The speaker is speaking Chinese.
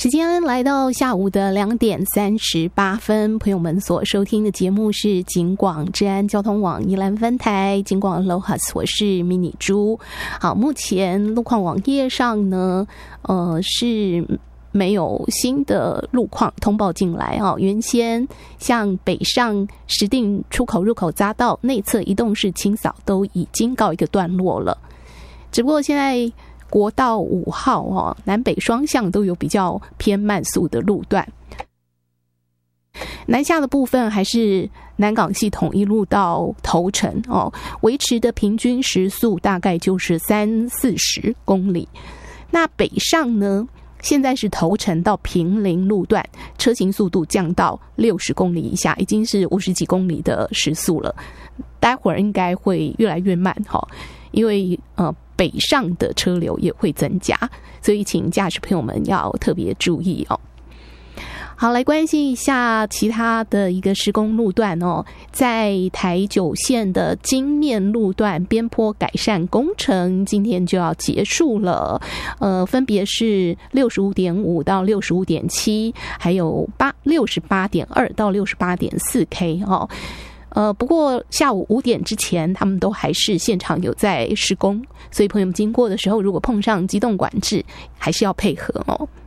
时间来到下午的2点38分，朋友们所收听的节目是警广治安交通网宜兰分台警广 Lohas， 我是迷你猪。好，目前路况网页上呢，是没有新的路况通报进来哦。原先像北上石碇出口入口匝道内侧移动式清扫都已经告一个段落了，只不过现在国道5号南北双向都有比较偏慢速的路段，南下的部分还是南港系统一路到头城维持的平均时速大概就是30-40公里。那北上呢，现在是头城到坪林路段车行速度降到60公里以下，已经是50几公里的时速了，待会儿应该会越来越慢因为北上的车流也会增加，所以请驾驶朋友们要特别注意好，来关心一下其他的一个施工路段在台9线的金面路段边坡改善工程今天就要结束了，分别是 65.5 到 65.7 还有 68.2 到 68.4K不过下午5点之前他们都还是现场有在施工，所以朋友们经过的时候如果碰上机动管制还是要配合